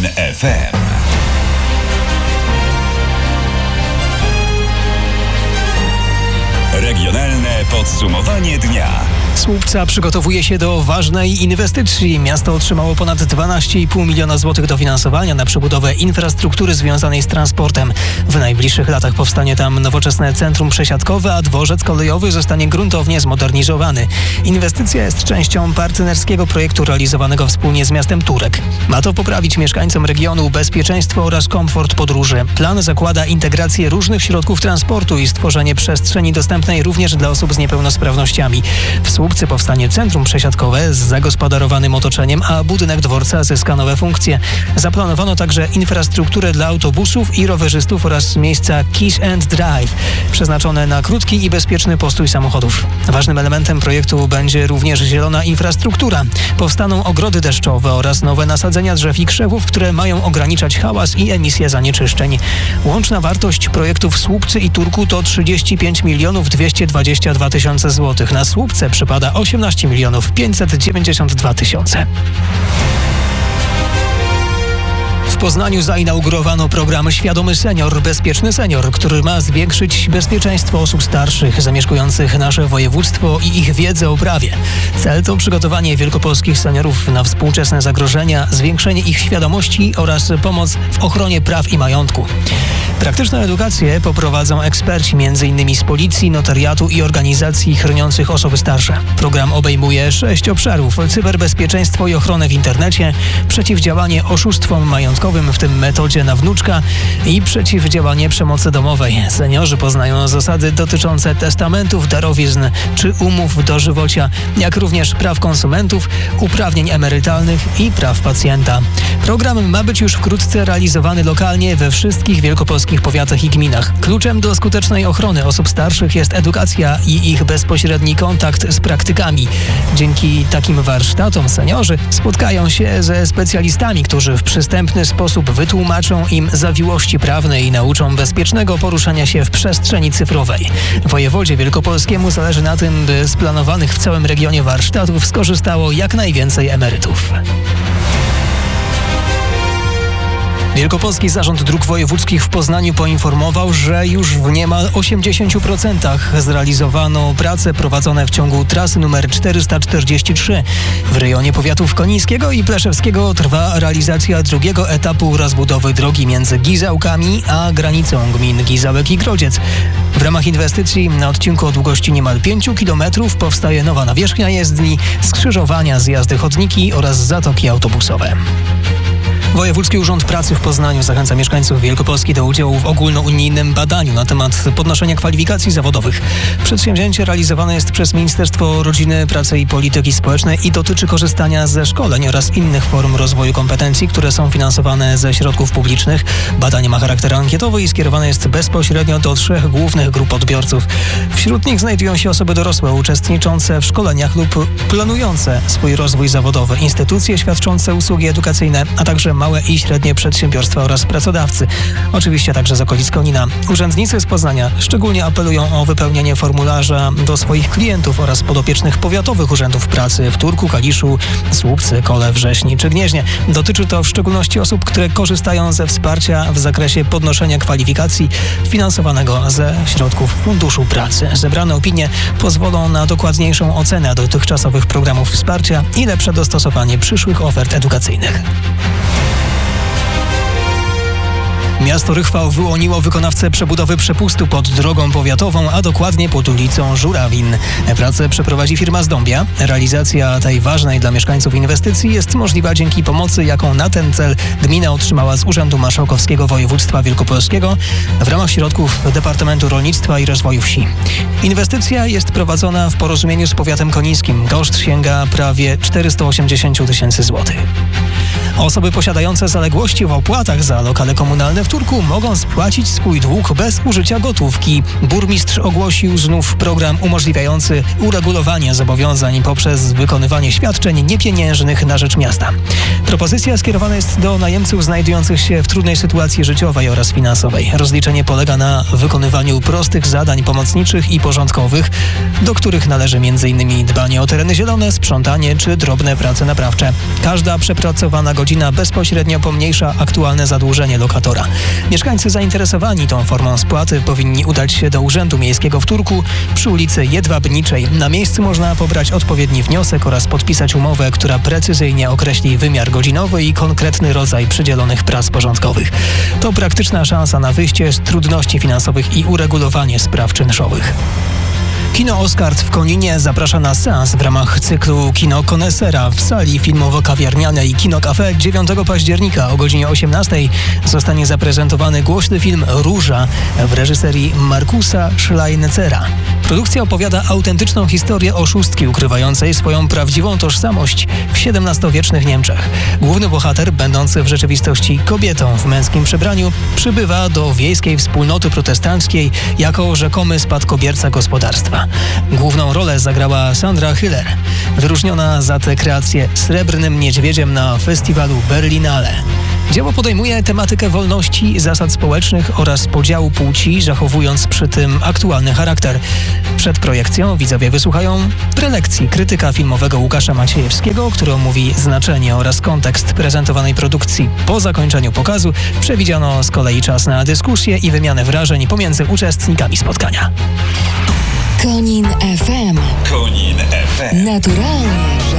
RMF FM. Regionalne podsumowanie dnia. Słupca przygotowuje się do ważnej inwestycji. Miasto otrzymało ponad 12,5 miliona złotych dofinansowania na przebudowę infrastruktury związanej z transportem. W najbliższych latach powstanie tam nowoczesne centrum przesiadkowe, a dworzec kolejowy zostanie gruntownie zmodernizowany. Inwestycja jest częścią partnerskiego projektu realizowanego wspólnie z miastem Turek. Ma to poprawić mieszkańcom regionu bezpieczeństwo oraz komfort podróży. Plan zakłada integrację różnych środków transportu i stworzenie przestrzeni dostępnej również dla osób z niepełnosprawnościami. W Słupcy powstanie centrum przesiadkowe z zagospodarowanym otoczeniem, a budynek dworca zyska nowe funkcje. Zaplanowano także infrastrukturę dla autobusów i rowerzystów oraz miejsca Kiss and Drive, przeznaczone na krótki i bezpieczny postój samochodów. Ważnym elementem projektu będzie również zielona infrastruktura. Powstaną ogrody deszczowe oraz nowe nasadzenia drzew i krzewów, które mają ograniczać hałas i emisję zanieczyszczeń. Łączna wartość projektu w Słupcy i Turku to 35 222 tysiące złotych. Na Słupce przypada 18 592 tysiące. W Poznaniu zainaugurowano program Świadomy Senior, Bezpieczny Senior, który ma zwiększyć bezpieczeństwo osób starszych zamieszkujących nasze województwo i ich wiedzę o prawie. Cel to przygotowanie wielkopolskich seniorów na współczesne zagrożenia, zwiększenie ich świadomości oraz pomoc w ochronie praw i majątku. Praktyczną edukację poprowadzą eksperci m.in. z policji, notariatu i organizacji chroniących osoby starsze. Program obejmuje 6 obszarów: cyberbezpieczeństwo i ochronę w internecie, przeciwdziałanie oszustwom majątkowym, w tym metodzie na wnuczka, i przeciwdziałanie przemocy domowej. Seniorzy poznają zasady dotyczące testamentów, darowizn czy umów dożywocia, jak również praw konsumentów, uprawnień emerytalnych i praw pacjenta. Program ma być już wkrótce realizowany lokalnie we wszystkich wielkopolskich powiatach i gminach. Kluczem do skutecznej ochrony osób starszych jest edukacja i ich bezpośredni kontakt z praktykami. Dzięki takim warsztatom seniorzy spotkają się ze specjalistami, którzy w przystępny sposób wytłumaczą im zawiłości prawne i nauczą bezpiecznego poruszania się w przestrzeni cyfrowej. Wojewodzie wielkopolskiemu zależy na tym, by z planowanych w całym regionie warsztatów skorzystało jak najwięcej emerytów. Wielkopolski Zarząd Dróg Wojewódzkich w Poznaniu poinformował, że już w niemal 80% zrealizowano prace prowadzone w ciągu trasy nr 443. W rejonie powiatów konińskiego i pleszewskiego trwa realizacja drugiego etapu rozbudowy drogi między Gizałkami a granicą gmin Gizałek i Grodziec. W ramach inwestycji na odcinku o długości niemal 5 km powstaje nowa nawierzchnia jezdni, skrzyżowania, zjazdy chodniki oraz zatoki autobusowe. Wojewódzki Urząd Pracy w Poznaniu zachęca mieszkańców Wielkopolski do udziału w ogólnounijnym badaniu na temat podnoszenia kwalifikacji zawodowych. Przedsięwzięcie realizowane jest przez Ministerstwo Rodziny, Pracy i Polityki Społecznej i dotyczy korzystania ze szkoleń oraz innych form rozwoju kompetencji, które są finansowane ze środków publicznych. Badanie ma charakter ankietowy i skierowane jest bezpośrednio do 3 głównych grup odbiorców. Wśród nich znajdują się osoby dorosłe uczestniczące w szkoleniach lub planujące swój rozwój zawodowy, instytucje świadczące usługi edukacyjne, a także małe i średnie przedsiębiorstwa oraz pracodawcy. Oczywiście także z okolic Konina. Urzędnicy z Poznania szczególnie apelują o wypełnienie formularza do swoich klientów oraz podopiecznych powiatowych urzędów pracy w Turku, Kaliszu, Słupcy, Kole, Wrześni czy Gnieźnie. Dotyczy to w szczególności osób, które korzystają ze wsparcia w zakresie podnoszenia kwalifikacji finansowanego ze środków Funduszu Pracy. Zebrane opinie pozwolą na dokładniejszą ocenę dotychczasowych programów wsparcia i lepsze dostosowanie przyszłych ofert edukacyjnych. Miasto Rychwał wyłoniło wykonawcę przebudowy przepustu pod drogą powiatową, a dokładnie pod ulicą Żurawin. Pracę przeprowadzi firma z Dąbia. Realizacja tej ważnej dla mieszkańców inwestycji jest możliwa dzięki pomocy, jaką na ten cel gmina otrzymała z Urzędu Marszałkowskiego Województwa Wielkopolskiego w ramach środków Departamentu Rolnictwa i Rozwoju Wsi. Inwestycja jest prowadzona w porozumieniu z powiatem konińskim. Koszt sięga prawie 480 tysięcy złotych. Osoby posiadające zaległości w opłatach za lokale komunalne w Turku mogą spłacić swój dług bez użycia gotówki. Burmistrz ogłosił znów program umożliwiający uregulowanie zobowiązań poprzez wykonywanie świadczeń niepieniężnych na rzecz miasta. Propozycja skierowana jest do najemców znajdujących się w trudnej sytuacji życiowej oraz finansowej. Rozliczenie polega na wykonywaniu prostych zadań pomocniczych i porządkowych, do których należy m.in. dbanie o tereny zielone, sprzątanie czy drobne prace naprawcze. Każda przepracowana godzina bezpośrednio pomniejsza aktualne zadłużenie lokatora. Mieszkańcy zainteresowani tą formą spłaty powinni udać się do Urzędu Miejskiego w Turku przy ulicy Jedwabniczej. Na miejscu można pobrać odpowiedni wniosek oraz podpisać umowę, która precyzyjnie określi wymiar godzinowy i konkretny rodzaj przydzielonych prac porządkowych. To praktyczna szansa na wyjście z trudności finansowych i uregulowanie spraw czynszowych. Kino Oskard w Koninie zaprasza na seans w ramach cyklu Kino Konesera w sali filmowo-kawiarnianej Kino Cafe 9 października o godzinie 18 zostanie zaprezentowany głośny film Róża w reżyserii Markusa Schleincera. Produkcja opowiada autentyczną historię oszustki ukrywającej swoją prawdziwą tożsamość w XVII-wiecznych Niemczech. Główny bohater, będący w rzeczywistości kobietą w męskim przebraniu, przybywa do wiejskiej wspólnoty protestanckiej jako rzekomy spadkobierca gospodarstwa. Główną rolę zagrała Sandra Hüller, wyróżniona za tę kreację Srebrnym Niedźwiedziem na festiwalu Berlinale. Dzieło podejmuje tematykę wolności, zasad społecznych oraz podziału płci, zachowując przy tym aktualny charakter. Przed projekcją widzowie wysłuchają prelekcji krytyka filmowego Łukasza Maciejewskiego, który omówi znaczenie oraz kontekst prezentowanej produkcji. Po zakończeniu pokazu przewidziano z kolei czas na dyskusję i wymianę wrażeń pomiędzy uczestnikami spotkania. Konin FM. Konin FM. Naturalnie